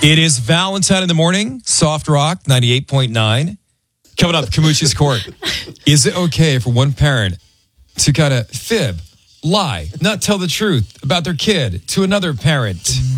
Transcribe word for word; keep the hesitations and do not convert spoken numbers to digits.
It is Valentine in the morning, Soft Rock ninety-eight point nine. Coming up, Kamuchi's Court. Is it okay for one parent to kind of fib, lie, not tell the truth about their kid to another parent?